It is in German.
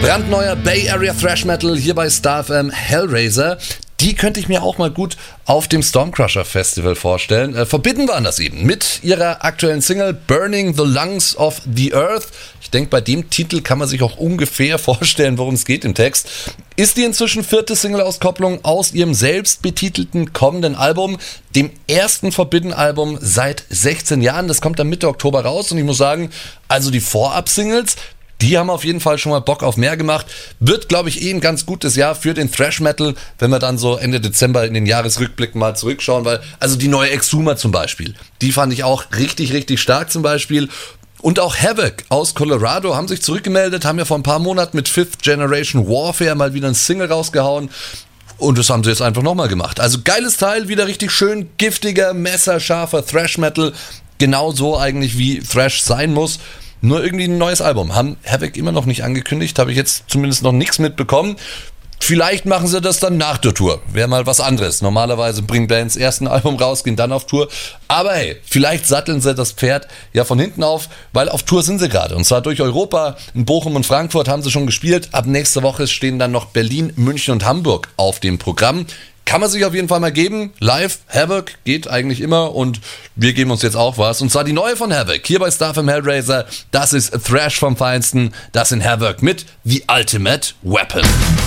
Brandneuer Bay Area Thrash Metal hier bei Star FM, Hellraiser. Die könnte ich mir auch mal gut auf dem Stormcrusher Festival vorstellen. Forbidden waren das eben mit ihrer aktuellen Single Burning the Lungs of the Earth. Ich denke, bei dem Titel kann man sich auch ungefähr vorstellen, worum es geht im Text. Ist die inzwischen 4. Single-Auskopplung aus ihrem selbst betitelten kommenden Album, dem ersten Forbidden-Album seit 16 Jahren. Das kommt dann Mitte Oktober raus und ich muss sagen, also die Vorab-Singles, die haben auf jeden Fall schon mal Bock auf mehr gemacht. Wird, glaube ich, ein ganz gutes Jahr für den Thrash Metal, wenn wir dann so Ende Dezember in den Jahresrückblick mal zurückschauen, weil, also die neue Exhuma zum Beispiel, die fand ich auch richtig, richtig stark zum Beispiel. Und auch Havoc aus Colorado haben sich zurückgemeldet, haben ja vor ein paar Monaten mit Fifth Generation Warfare mal wieder ein Single rausgehauen. Und das haben sie jetzt einfach nochmal gemacht. Also geiles Teil, wieder richtig schön giftiger, messerscharfer Thrash Metal. Genau so eigentlich, wie Thrash sein muss. Nur irgendwie ein neues Album. Haben Havoc immer noch nicht angekündigt, habe ich jetzt zumindest noch nichts mitbekommen. Vielleicht machen sie das dann nach der Tour. Wäre mal was anderes. Normalerweise bringen Bands erst ein Album raus, gehen dann auf Tour. Aber hey, vielleicht satteln sie das Pferd ja von hinten auf, weil auf Tour sind sie gerade. Und zwar durch Europa. In Bochum und Frankfurt haben sie schon gespielt. Ab nächster Woche stehen dann noch Berlin, München und Hamburg auf dem Programm. Kann man sich auf jeden Fall mal geben. Live, Havoc, geht eigentlich immer und wir geben uns jetzt auch was. Und zwar die neue von Havoc, hier bei Star FM Hellraiser. Das ist Thrash vom Feinsten. Das sind Havoc mit The Ultimate Weapon.